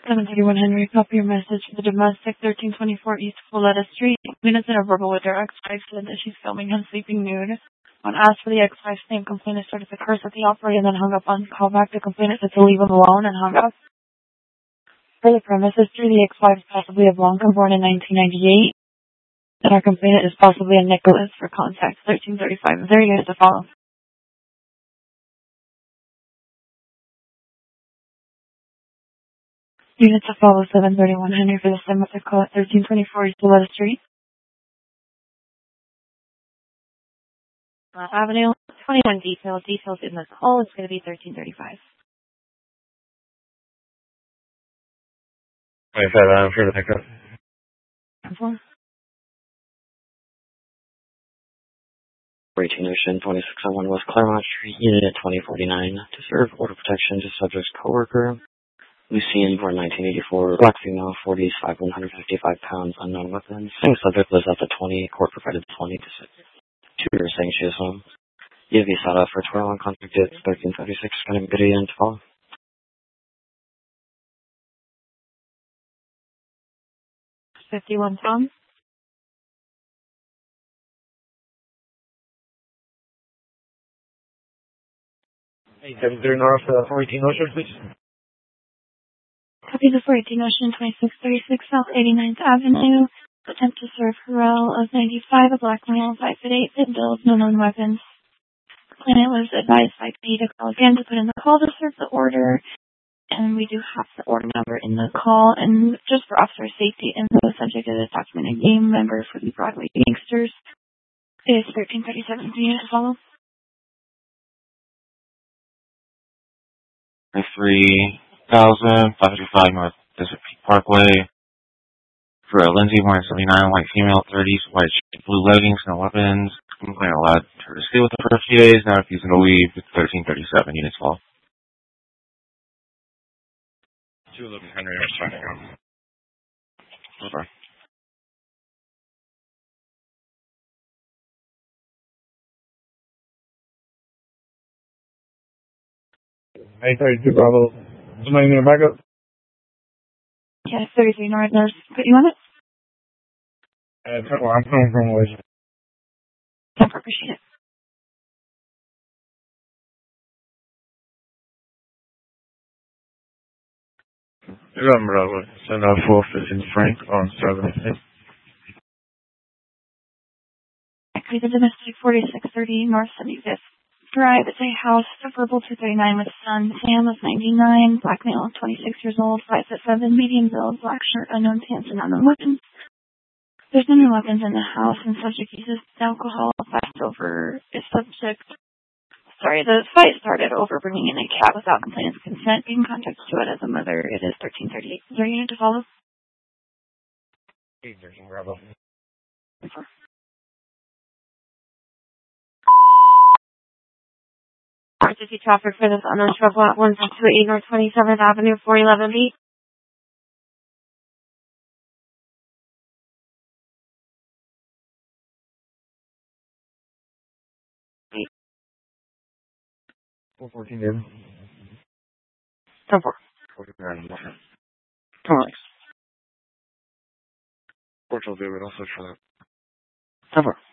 731 Henry, copy your message for the domestic 1324 East Coletta Street. Complainant in a verbal with her ex-wife said that she's filming him sleeping nude. When asked for the ex-wife's name, complainant started to curse at the operator and then hung up on call back. The complainant said to leave him alone and hung up. For the premise history, the ex-wife is possibly a Blanca born in 1998, and our complainant is possibly a Nicholas for contact 1335. Is there you guys to follow? Unit to follow 731 Henry for the domestic call at 1324 East Coletta Street. Avenue, 21 details. Details in the call is going to be 1335. 25, I'm sure to pick up. 18 Ocean, 2601 West Claremont Street, Unit at 2049. To serve order protection to subject's coworker, Lucien, born 1984, black female, 40s, 5, 155 pounds, unknown weapons. Same subject lives at the 20, court provided 20 to 2 years saying she is home. You have sought out for 12 contacted 1336, kind of good and fall. $51 Tom. 873 North, 418 Ocean, please. Copy the 418 Ocean, 2636 South 89th Avenue. Attempt to serve Harrell of 95, a black male, 5'8", fit build, no known weapons. Client was advised by P to call again to put in the call to serve the order. And we do have the order number in the call. And just for officer safety, and the subject of this document, a game member for the Broadway Gangsters, is 1337. Do you need to follow? 3000, 555 North Desert Peak Parkway. For Lindsay, 179, white female, 30s, white blue leggings, no weapons. Complaint allowed her to stay with her for a few days. Now refusing to leave. 1337 units fall. 211 Henry, I'm signing out. Over. Hey, 32 Bravo. Somebody need a backup? Yeah, 33 North Nurse. Put you on it? I'm coming from Malaysia. I appreciate it. You're on Bravo. Send out 415 Frank on 7. Actually, the domestic 4630 North 75th Drive. It's a house, a verbal 239 with son. Sam is 99, black male, 26 years old, 5'7", medium build, black shirt, unknown pants, and unknown weapons. There's no new weapons in the house, and subject uses alcohol. Fast over is subject. Sorry, the fight started over bringing in a cat without complainant's consent. Being contacted to it as a mother. It is 1338. Is there a unit to follow? 813 Bravo. Emergency traffic for this unknown trouble at 128 North 27th Avenue, 411B. Eight. 414 David. 10-4. 49. 412 David, I'll search for that. 10-4.